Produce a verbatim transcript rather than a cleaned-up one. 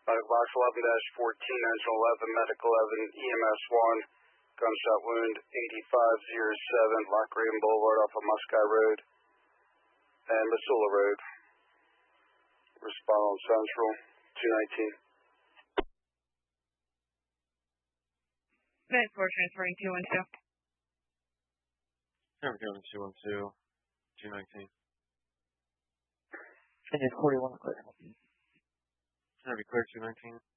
Box eleven fourteen, engine eleven, medical eleven, E M S one, gunshot wound eighty-five oh seven, Lock Raven Boulevard off of Muscat Road and Missoula Road. Respond on Central, two nineteen. That's four transferring two one two. Traffic County two one two, two nineteen. Engine forty-one clear. Traffic clear two nineteen.